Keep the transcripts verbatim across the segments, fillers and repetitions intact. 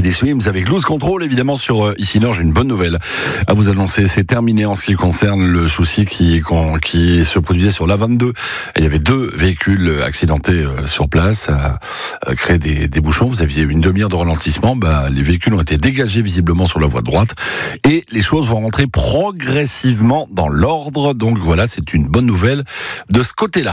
les Swims avec Loose Control, évidemment, sur euh, Ici Nord. J'ai une bonne nouvelle à vous annoncer. C'est terminé en ce qui concerne le souci qui, qui se produisait sur l'A vingt-deux. Il y avait deux véhicules accidentés euh, sur place, ça a créé des, des bouchons. Vous aviez une demi-heure de ralentissement. Bah, les véhicules ont été dégagés visiblement sur la voie de droite et les choses vont rentrer progressivement dans l'ordre. Donc voilà, c'est une bonne nouvelle de ce côté-là.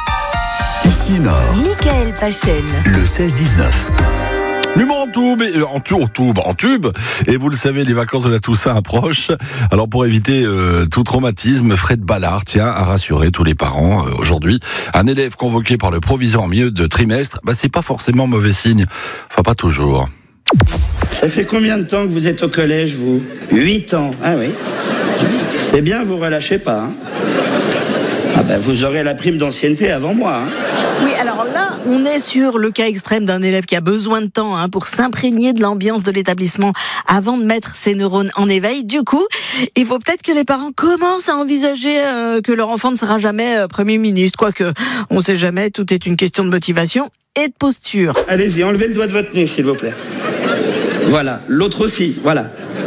Ici Nord. Michael Pachel. Le seize dix-neuf. L'humour en tube, et, en, tu, en tube, en tube, et vous le savez, les vacances de la Toussaint approchent. Alors pour éviter euh, tout traumatisme, Fred Ballard tient à rassurer tous les parents. Euh, aujourd'hui, un élève convoqué par le proviseur en milieu de trimestre, bah, c'est pas forcément mauvais signe. Enfin, pas toujours. Ça fait combien de temps que vous êtes au collège, vous ? Huit ans. Ah oui. C'est bien, vous relâchez pas. Hein. Ah ben, vous aurez la prime d'ancienneté avant moi. Hein. Oui, alors là, on est sur le cas extrême d'un élève qui a besoin de temps hein, pour s'imprégner de l'ambiance de l'établissement avant de mettre ses neurones en éveil. Du coup, il faut peut-être que les parents commencent à envisager euh, que leur enfant ne sera jamais euh, Premier ministre. Quoique, on ne sait jamais, tout est une question de motivation et de posture. Allez-y, enlevez le doigt de votre nez, s'il vous plaît. Voilà, l'autre aussi, voilà.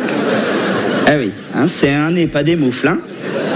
Ah oui, hein, c'est un nez, pas des moufles, hein.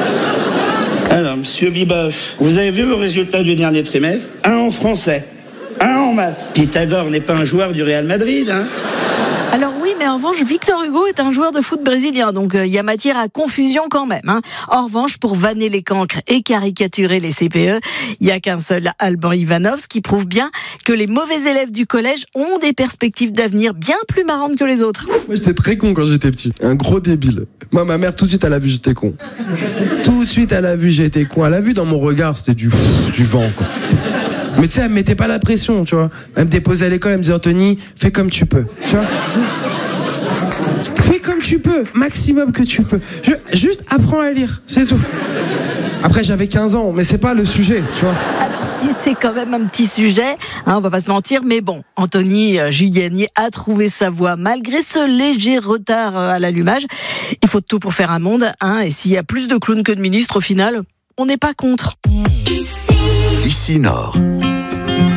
Alors, monsieur Biboff, vous avez vu vos résultats du dernier trimestre ? Un en français, un en maths. Pythagore n'est pas un joueur du Real Madrid, hein ? Alors oui, mais en revanche, Victor Hugo est un joueur de foot brésilien, donc il euh, y a matière à confusion quand même. Hein. En revanche, pour vanner les cancres et caricaturer les C P E, il n'y a qu'un seul Alban Ivanov, ce qui prouve bien que les mauvais élèves du collège ont des perspectives d'avenir bien plus marrantes que les autres. Moi, j'étais très con quand j'étais petit, un gros débile. Moi, ma mère, tout de suite, elle a vu j'étais con. Tout de suite, elle a vu j'étais con. Elle a vu dans mon regard, c'était du, du vent, quoi. Mais tu sais, elle me mettait pas la pression, tu vois. Elle me déposait à l'école, elle me disait, Anthony, fais comme tu peux, tu vois. Fais comme tu peux, maximum que tu peux. Je, juste apprends à lire, c'est tout. Après, j'avais quinze ans, mais c'est pas le sujet, tu vois. Alors si c'est quand même un petit sujet, hein, on va pas se mentir, mais bon, Anthony euh, Giuliani a trouvé sa voie malgré ce léger retard euh, à l'allumage. Il faut tout pour faire un monde, hein, et s'il y a plus de clowns que de ministres, au final, on n'est pas contre. Ici Nord.